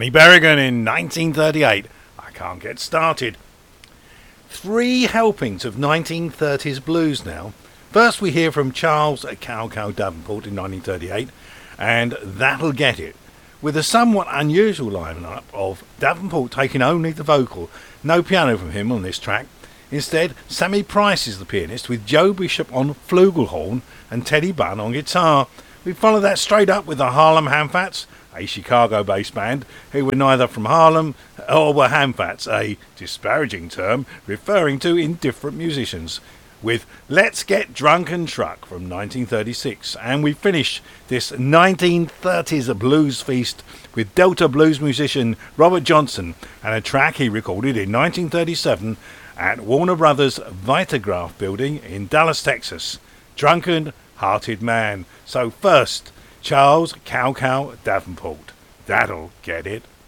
Johnny Berrigan in 1938, I Can't Get Started. 3 helpings of 1930s blues now. First we hear from Charles Cow Cow Davenport in 1938, and That'll Get It, with a somewhat unusual lineup of Davenport taking only the vocal, no piano from him on this track. Instead, Sammy Price is the pianist, with Joe Bishop on flugelhorn and Teddy Bunn on guitar. We follow that straight up with the Harlem Hamfats, a Chicago-based band who were neither from Harlem or were Hamfats, a disparaging term referring to indifferent musicians, with Let's Get Drunk and Truck from 1936. And we finish this 1930s blues feast with Delta blues musician Robert Johnson and a track he recorded in 1937 at Warner Brothers Vitagraph building in Dallas, Texas. Drunken Hearted Man. So first, Charles Cow Cow Davenport. That'll Get It.